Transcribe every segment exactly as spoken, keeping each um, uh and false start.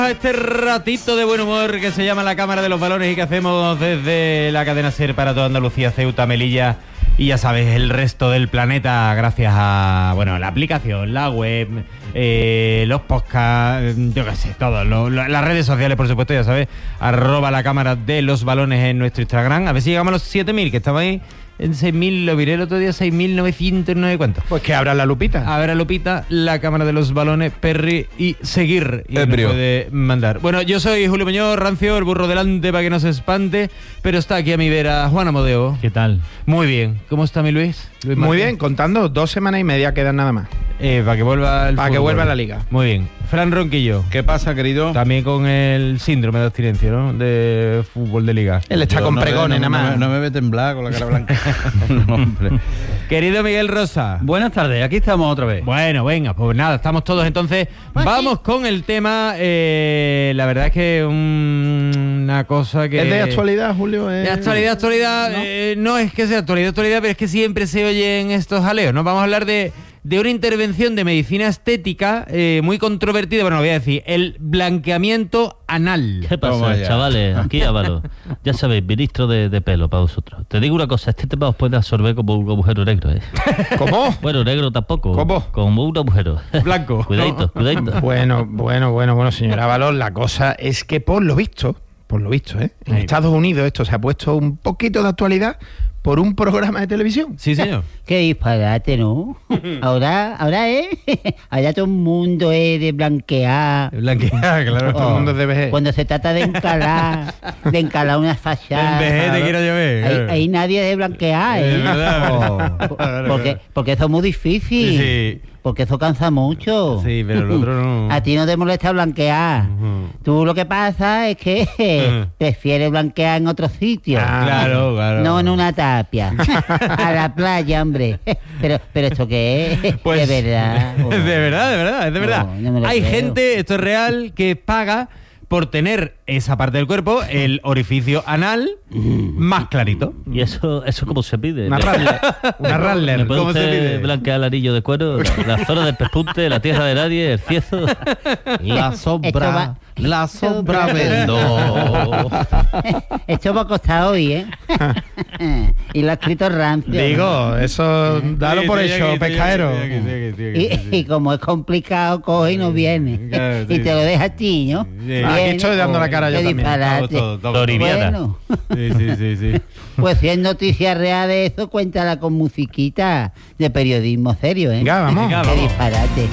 Este ratito de buen humor que se llama La Cámara de los Balones y que hacemos desde la cadena SER para toda Andalucía, Ceuta, Melilla y ya sabes, el resto del planeta, gracias a, bueno, la aplicación, la web, eh, los podcasts, yo qué sé, todo, lo, lo, las redes sociales, por supuesto, ya sabes, arroba La Cámara de los Balones en nuestro Instagram, a ver si llegamos a los siete mil, que estaba ahí en seis mil, lo miré el otro día, seis mil novecientos, no sé cuánto. Pues que abra la lupita. Abra Lupita, La Cámara de los Balones, Perry y seguir. Y me puede mandar. Bueno, yo soy Julio Muñoz, rancio, el burro delante para que no se espante, pero está aquí a mi vera Juan Amodeo. ¿Qué tal? Muy bien. ¿Cómo está mi Luis? Luis Muy Martín. bien, contando, dos semanas y media quedan nada más. Eh, para que vuelva el Para que fútbol. vuelva la liga. Muy bien. Fran Ronquillo. ¿Qué pasa, querido? También con el síndrome de abstinencia, ¿no? De fútbol de liga. Él está Yo con no me- pregones no, nada más. No, me- no me ve temblar con la cara blanca. No, hombre. Querido Miguel Rosa. Buenas tardes, aquí estamos otra vez. Bueno, venga, pues nada, estamos todos entonces. Vamos con el tema. eh, la verdad es que un- una cosa que... ¿Es de actualidad, Julio? De ¿Es- actualidad, actualidad, ¿No? eh, no es que sea actualidad, actualidad, pero es que siempre se oyen estos jaleos, ¿no? Vamos a hablar de, de una intervención de medicina estética eh, muy controvertida, bueno, lo voy a decir, el blanqueamiento anal. ¿Qué Toma pasa, ya. chavales? Aquí Álvaro. Ya sabéis, ministro de, de pelo para vosotros. Te digo una cosa, este tema os puede absorber como un agujero negro, ¿eh? ¿Cómo? Bueno, negro tampoco. ¿Cómo? Como un agujero. Blanco. Cuidadito, cuidadito. Bueno, bueno, bueno, bueno, señora Valor, la cosa es que por lo visto, por lo visto, ¿eh? En Ahí. Estados Unidos esto se ha puesto un poquito de actualidad por un programa de televisión. Sí, señor. Qué disparate, ¿no? Ahora, ahora, ¿eh? Ahora todo el mundo es de blanquear. Blanquear, claro. Todo el mundo es de vejez. Cuando se trata de encalar, de encalar una fachada. El vejez te quiero yo ver, Ahí, claro. ahí nadie de blanquear, ¿eh? Es verdad, Oh, verdad, verdad. porque, porque eso es muy difícil. Sí. Porque eso cansa mucho. Sí, pero el otro no. A ti no te molesta blanquear. Ujú. Tú lo que pasa es que Ujú. prefieres blanquear en otro sitio. Ah, Claro, claro. No en una tapia. A la playa, hombre. Pero, pero ¿esto qué es? Pues, de verdad. Oh. Es de verdad, de verdad, es de verdad. No, no me lo Hay creo. gente, esto es real, que paga por tener esa parte del cuerpo, el orificio anal, más clarito. ¿Y eso, eso cómo se pide? Una ¿Me- Rattler. Una ¿Me Rattler. puede ¿Cómo se usted pide? blanquear el anillo de cuero? La, la zona del pespunte, la tierra de nadie, el ciezo. La Esto sombra, va- la sombra vendo. Esto va a costar hoy, ¿eh? Y lo ha escrito rancio. Digo, eso, dalo Sí, por estoy hecho, aquí, estoy pescadero. aquí, estoy aquí, estoy aquí, estoy aquí, estoy aquí. Y, y como es complicado, coge y no viene. Claro, sí, Y te lo sí. deja a ti, ¿no? Sí. Viene, Aquí estoy dando la cara yo qué también. disparate. Todo, todo, todo. Doriviana. Bueno, Sí, sí, sí, sí. pues si es noticia real de eso, cuéntala con musiquita de periodismo serio, ¿eh? Venga, vamos. Venga, Qué vamos. disparate.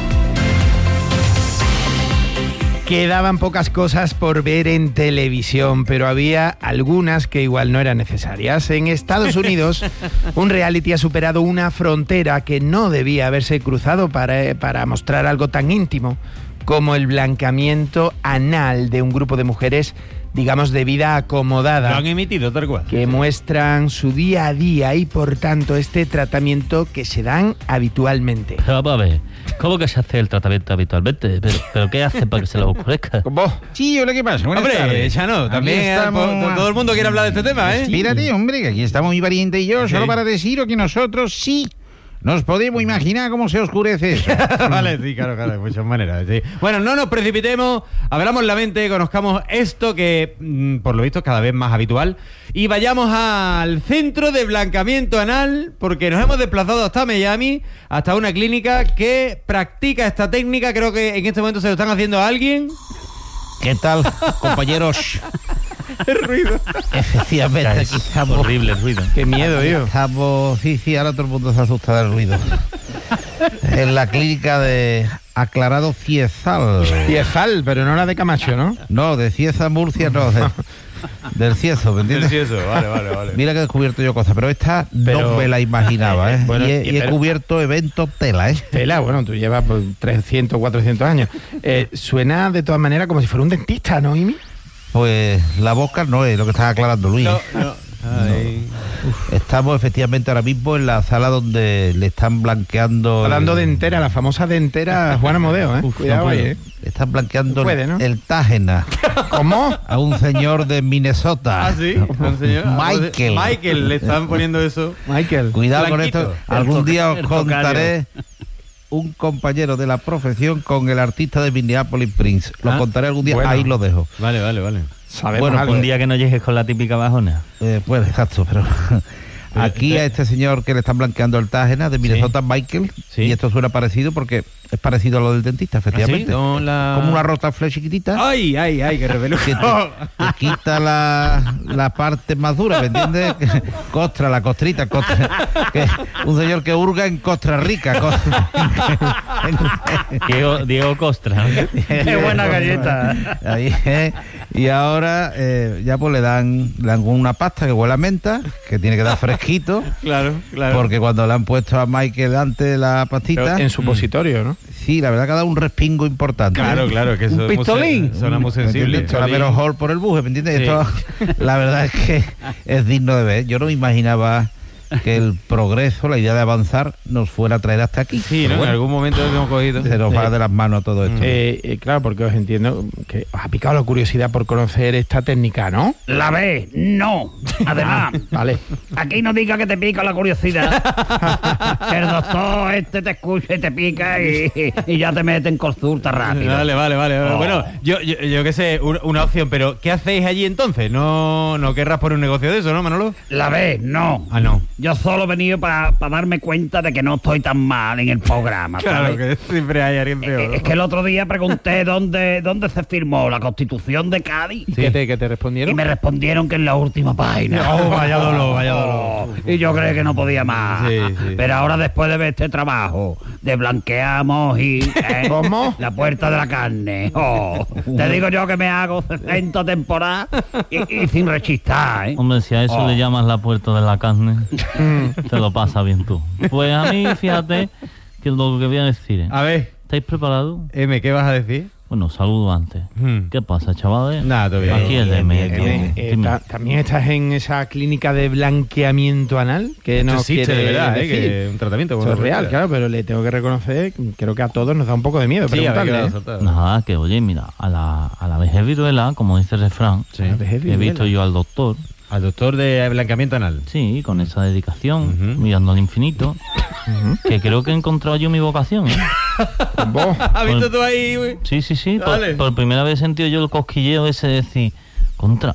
Quedaban pocas cosas por ver en televisión, pero había algunas que igual no eran necesarias. En Estados Unidos, un reality ha superado una frontera que no debía haberse cruzado para, para mostrar algo tan íntimo como el blanqueamiento anal de un grupo de mujeres, digamos, de vida Lo acomodada, han emitido tal cual. que muestran su día a día y, por tanto, este tratamiento que se dan habitualmente. Pero vamos a ver, ¿cómo que se hace el tratamiento habitualmente? ¿Pero, pero qué hacen para que se les oscurezca? ¿Vos? Sí, hola, ¿qué pasa? Buenas Hombre, tardes. ya no, Aquí también eh, estamos- po- todo el mundo quiere hablar de este tema, ¿eh? Espérate, hombre, que aquí estamos mi pariente y yo, solo Sí. para deciros que nosotros sí nos podemos imaginar cómo se oscurece eso. Vale, sí, claro, claro, de muchas maneras. Sí. Bueno, no nos precipitemos, abramos la mente, conozcamos esto que, mm, por lo visto, es cada vez más habitual. Y vayamos al centro de blanqueamiento anal, porque nos hemos desplazado hasta Miami, hasta una clínica que practica esta técnica. Creo que en este momento se lo están haciendo a alguien. ¿Qué tal, compañeros? El ruido. Efectivamente, aquí estamos. Horrible el ruido. Qué miedo, tío. Estamos, sí, sí, ahora todo el mundo se asusta del ruido. En la clínica de Aclarado Ciezal. Ciezal, pero no la de Camacho, ¿no? No, de Cieza, Murcia, no, de- del Ciezo, ¿me entiendes? eso, vale, vale, vale. Mira que he descubierto yo cosas, pero esta Pero- no me la imaginaba, ¿eh? Bueno, y he, y y he pero- cubierto eventos tela, ¿eh? Tela, bueno, tú llevas pues, trescientos, cuatrocientos años. Eh, suena de todas maneras como si fuera un dentista, ¿no, Imi? Pues la boca no es lo que está aclarando Luis. No, no. Ay. Estamos efectivamente ahora mismo en la sala donde le están blanqueando... Hablando el- de entera, la famosa dentera Juana Modeo, ¿eh? Uf, Cuidado no ahí, puedo. ¿eh? Le están blanqueando No puede, el- ¿no? el Tágena ¿Cómo? a un señor de Minnesota. Ah, sí, un señor. Michael. Michael, le están poniendo eso. Michael. Cuidado Blanquito. con esto. Algún El día toca- os el tocayo. contaré un compañero de la profesión con el artista de Minneapolis, Prince. Lo Ah, contaré algún día, bueno. ahí lo dejo. Vale, vale, vale. Sabemos Bueno, algo. Un día que no llegues con la típica bajona. Eh, pues exacto, pero aquí a este señor que le están blanqueando el Tágena de Minnesota, Michael, Sí. y esto suena parecido porque es parecido a lo del dentista, efectivamente. ¿Ah, sí? No, la- Como una rota flex chiquitita. Ay, ay, ay, qué rebelo. Que te, te quita la, la parte más dura, ¿me entiendes? Costra, la costrita, costra. Que un señor que hurga en Costa Rica. Costra. Diego, Diego Costra. Qué buena galleta. Ahí, eh. Y ahora eh, ya pues le dan, le dan una pasta que huele a menta, que tiene que dar fresquito, Claro, claro. porque cuando le han puesto a Michael antes la Pero pastita, en supositorio, ¿no? sí, la verdad que ha dado un respingo importante. Claro, claro, que eso Un es muy pistolín. sen- suena muy ¿Me sensible. entiendes? Suena menos hall por el buje, ¿me entiendes? Sí. Esto, la verdad es que es digno de ver. Yo no me imaginaba que el progreso, la idea de avanzar, nos fuera a traer hasta aquí. Sí, Pero ¿no? En bueno, algún momento lo hemos cogido. se nos va de las manos todo esto. Eh, eh, claro, porque os entiendo que os ha picado la curiosidad por conocer esta técnica, ¿no? La ves, no. Además, Vale. aquí no diga que te pica la curiosidad. Que el doctor este te escucha y te pica y, y ya te mete en consulta rápido. Vale, vale, vale. Oh. Bueno, yo, yo, yo qué sé, un- una opción, pero ¿qué hacéis allí entonces? ¿No, no querrás por un negocio de eso, no, Manolo? La ves, no. Ah, no. Yo solo he venido para darme cuenta de que no estoy tan mal en el programa. Claro, ¿sabes? que siempre hay alguien peor. Eh, Es que el otro día pregunté dónde, dónde se firmó la Constitución de Cádiz. ¿Qué, te, qué te Y respondieron? me respondieron que en la última página. Oh, vaya dolor, vaya dolor. Oh, y yo creí que no podía más. Sí, sí. Pero ahora, después de ver este trabajo de blanqueamos y ¿eh? ¿Cómo? La puerta de la carne. Oh, te digo yo que me hago sesenta temporadas y, y sin rechistar, ¿eh? Hombre, si a eso Oh. le llamas la puerta de la carne, te lo pasa bien tú. Pues a mí, fíjate, que lo que voy a decir es, A ver, ¿estáis preparados? M, ¿qué vas a decir? Bueno, saludo antes. Hmm. ¿Qué pasa, chavales? Nada, todo bien. Aquí el de medio. Eh, eh, Dime. ta- ¿También estás en esa clínica de blanqueamiento anal? Que Esto no existe de verdad, ¿eh? Que un tratamiento. Eso bueno, es real, claro, pero le tengo que reconocer, creo que a todos nos da un poco de miedo Sí, a ver qué preguntarle. vas a ¿eh? soltar. Nada, que oye, mira, a la, a la vejez viruela, como dice el refrán, Sí. A la vejez que he visto viruela. yo al doctor, Al doctor de blanqueamiento anal. sí, con esa dedicación, Ujú. mirando al infinito, que creo que he encontrado yo mi vocación, ¿eh? Vos, ¿Has visto tú ahí, güey? Sí, sí, sí, por, Vale. por primera vez he sentido yo el cosquilleo ese de decir, contra,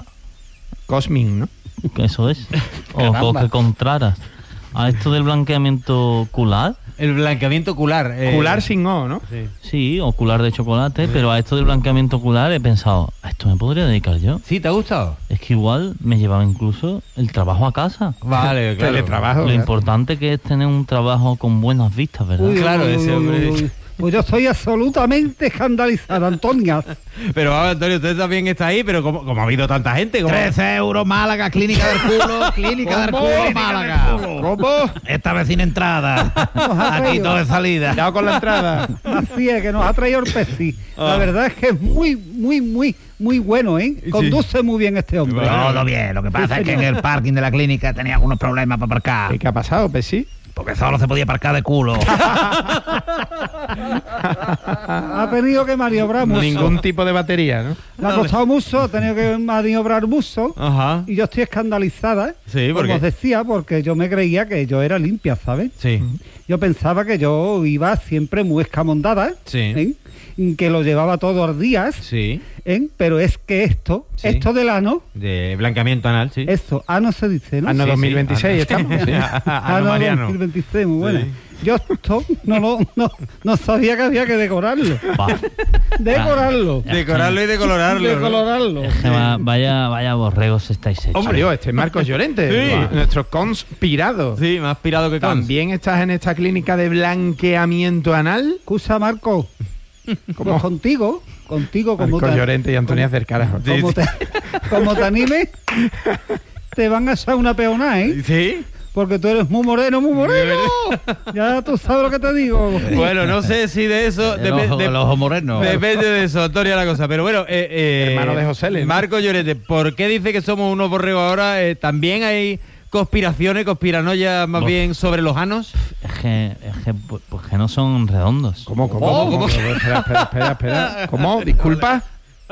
Cosmin, ¿no? que eso es, o, o que contraras a esto del blanqueamiento ocular, El blanqueamiento ocular. eh, Cular sin O, ¿no? Sí. sí, ocular de chocolate, pero a esto del blanqueamiento ocular he pensado, a esto me podría dedicar yo. ¿Sí? ¿Te ha gustado? Es que igual me llevaba incluso el trabajo a casa. Vale, claro. Teletrabajo. Lo claro. importante que es tener un trabajo con buenas vistas, ¿verdad? Uy, claro, ese hombre. Pues yo estoy absolutamente escandalizada, Antonia. Pero vamos, Antonio, usted también está ahí, pero como, como ha habido tanta gente, como... trece euros Málaga, clínica del culo, clínica del ¿Cómo? culo, Clínica Málaga. del culo. ¿Cómo? Esta vez sin entrada. Aquí todo es salida. Cuidado con la entrada. Así es, que nos ha traído el Pepsi. La Ah. verdad es que es muy, muy, muy, muy bueno, ¿eh? Conduce muy bien este hombre. Todo bien, lo que pasa es que en el parking de la clínica tenía algunos problemas para aparcar. ¿Qué ha pasado, Pesi? Porque solo se podía aparcar de culo. Ha tenido que maniobrar mucho. Ningún tipo de batería, ¿no? Le ha costado mucho, ha tenido que maniobrar mucho. Ajá. Y yo estoy escandalizada, ¿eh? Sí, ¿por Como qué? os decía, porque yo me creía que yo era limpia, ¿sabes? Sí. Yo pensaba que yo iba siempre muy escamondada, ¿eh? Sí. ¿Eh? Que lo llevaba todos los días, Sí. ¿eh? Pero es que esto, Sí. esto del ano, De blanqueamiento anal, sí. esto, ano se dice, ¿no? Ano Sí, sí. dos mil veintiséis Ano. estamos. Sí. Ano Ano Mariano. dos mil veintiséis, muy buena. Sí. Yo esto no, lo, no, no sabía que había que decorarlo. Va. Decorarlo. Decorarlo y decolorarlo. ¿no? Decolorarlo. Que va- vaya, vaya borregos estáis hechos. Hombre, Dios, este es Marcos Llorente, Sí. nuestro conspirado. Sí, más pirado que Cons. ¿También estás en esta clínica de blanqueamiento anal? Excusa, Marco. Como contigo, contigo, como Marcos te, Llorente y Antonia Cercara. como, te, como te anime, te van a echar una peonada, ¿eh? ¿Sí? Porque tú eres muy moreno, muy moreno. Ya tú sabes lo que te digo. Bueno, no sé si de eso... El depe- ojo, de- el ojo moreno. Depende de eso, Antonio, la cosa. Pero bueno, eh, eh, Hermano de José L, ¿no? Marco Llorente, ¿por qué dice que somos unos borregos ahora? Eh, ¿También hay conspiraciones, conspiranoias más Bo- bien sobre los anos? Es que, es que, pues, pues que no son redondos. ¿Cómo, cómo? Oh, ¿Cómo? ¿cómo? Espera, espera, espera, espera. ¿Cómo? ¿Disculpa?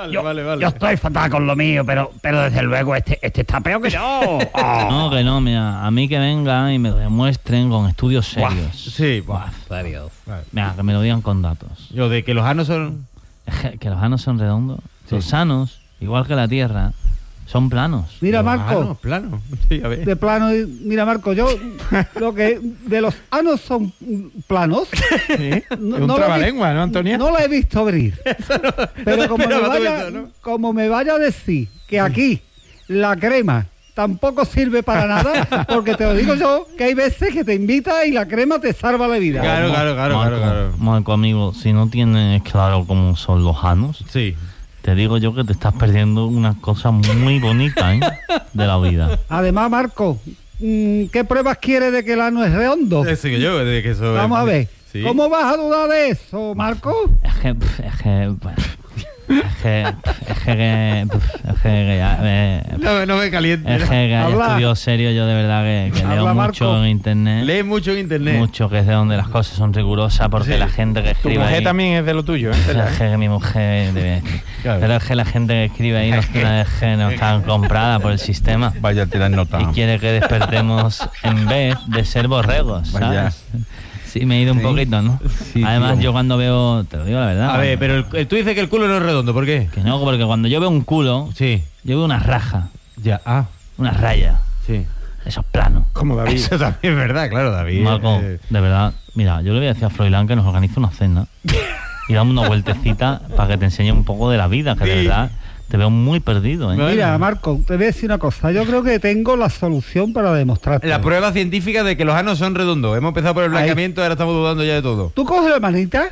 Vale, yo, vale, vale. yo estoy fatal con lo mío, pero, pero desde luego este, este está peor que yo. Oh. No, que no, mira, a mí que vengan y me lo demuestren con estudios serios. Sí, buah. Serio. Mira, que me lo digan con datos. Lo de que los anos son... Es que, que los anos son redondos. Los anos, igual que la Tierra, son planos. Mira, Los Marco, anos, plano. Sí, a ver. de plano, mira, Marco, yo lo que de los anos son planos. Sí. No- un no lo he trabalengua, ¿no, Antonia? No la he visto abrir. Pero te como, me esperaba tú vaya, eso, ¿no? como me vaya a decir que aquí la crema tampoco sirve para nada, porque te lo digo yo, que hay veces que te invita y la crema te salva la vida. Claro, claro, claro, Marco, claro, claro. Marco, amigo, si no tienes claro cómo son los anos, Sí. te digo yo que te estás perdiendo una cosa muy bonita, ¿eh? De la vida. Además, Marco, mm, ¿qué pruebas quieres de que el ano es redondo? Eso que yo, de que eso... Vamos a ver. Sí. ¿Cómo vas a dudar de eso, Marco? Es que, pf, es que, bueno, es que, pf, es que, que, pf, es que, que ya, eh, No, no me caliente. es que, que hay Habla. estudios serios, yo de verdad que, que leo Habla, mucho Marco. en internet. Lee mucho en internet. Mucho, que es de donde las cosas son rigurosas, porque Sí. la gente que Tu escribe mujer ahí... también es de lo tuyo, ¿eh? Pero es que mi mujer debe- Claro. Pero es que la gente que escribe ahí no, es que no está comprada por el sistema Vaya, te la han y notado. quiere que despertemos en vez de ser borregos, Vaya. ¿sabes? Sí, me he ido un Sí. poquito, ¿no? Sí, Además, tío. yo cuando veo... Te lo digo la verdad. A ver, pero el- el- tú dices que el culo no es redondo, ¿por qué? Que no, porque cuando yo veo un culo, Sí. yo veo una raja, Ya, ah, una raya, sí. esos planos. Como David. Eso también es verdad, claro, David. Marco, Eh, de verdad, mira, yo le voy a decir a Froilán que nos organice una cena y damos una vueltecita para que te enseñe un poco de la vida, que de Sí. verdad te veo muy perdido, ¿eh? Bueno. Mira, Marco, te voy a decir una cosa. Yo creo que tengo la solución para demostrarte. La prueba científica de que los anos son redondos. Hemos empezado por el Ahí. blanqueamiento, ahora estamos dudando ya de todo. Tú coges la manita,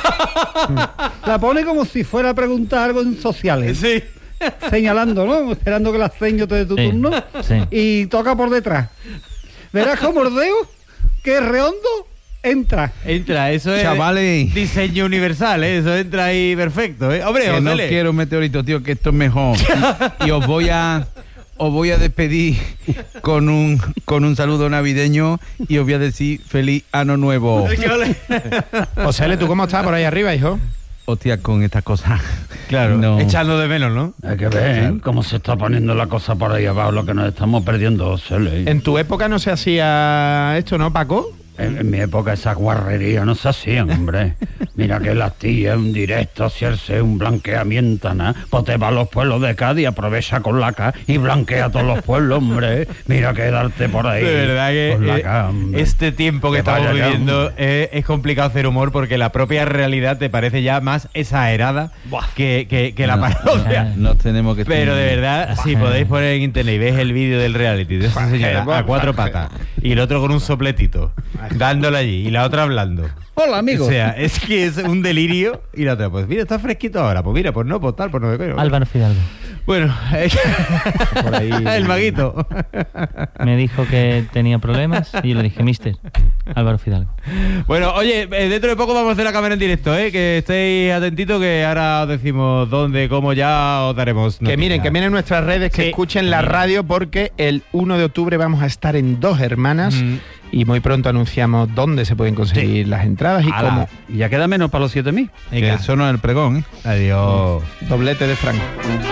la pones como si fuera a preguntar algo en sociales, Sí. señalando, ¿no? Esperando que la seño te dé tu Sí, turno, sí. y toca por detrás. Verás como el dedo, que es redondo, entra. Entra, eso es Chavales. diseño universal, ¿eh? Eso entra ahí perfecto, ¿eh? Hombre, Que no Josele. quiero meteorito, tío, que esto es mejor. Y, y os voy a os voy a despedir con un con un saludo navideño y os voy a decir feliz año nuevo. José, ¿tú cómo estás por ahí arriba, hijo? Hostia, con estas cosas. Claro, No. echando de menos, ¿no? Hay que ver cómo se está poniendo la cosa por ahí abajo, lo que nos estamos perdiendo, Cele. En tu época no se hacía esto, ¿no, Paco? En, en mi época esas guarrerías no se hacían, hombre. Mira que las tías, un directo, hacerse un blanqueamiento, ¿no? Pues te va a los pueblos de Cádiz, aprovecha con la K y blanquea todos los pueblos, hombre. Mira que darte por ahí. De verdad que con la eh, K, hombre. este tiempo que Que estamos vaya ya, viviendo eh, es complicado hacer humor porque la propia realidad te parece ya más exagerada que, que, que la No, parodia. Nos tenemos que Pero de verdad, si podéis poner en internet y ves el vídeo del reality de esa señora a cuatro patas y el otro con un sopletito, dándole allí y la otra hablando. Hola, amigo. O sea, es que es un delirio y la otra, pues mira, está fresquito ahora, pues mira, pues no, pues tal, pues no me pego. Álvaro Fidalgo Bueno, eh, Por ahí. el maguito. me dijo que tenía problemas y yo le dije, mister, Álvaro Fidalgo. Bueno, oye, eh, dentro de poco vamos a hacer la cámara en directo, ¿eh? Que estéis atentitos que ahora os decimos dónde, cómo, ya os daremos Que noticias. miren, que miren nuestras redes, que Sí. escuchen la radio porque el uno de octubre vamos a estar en Dos Hermanas Mm. y muy pronto anunciamos dónde se pueden conseguir las entradas y Ala. cómo. Y ya queda menos para los siete mil. Venga. Que eso no es el pregón, ¿eh? Adiós. Doblete de Franco.